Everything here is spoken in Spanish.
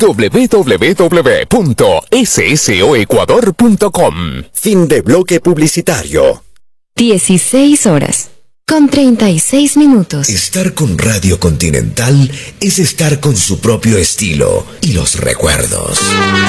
www.ssoecuador.com. Fin de bloque publicitario. 16:36. Estar con Radio Continental es estar con su propio estilo y los recuerdos.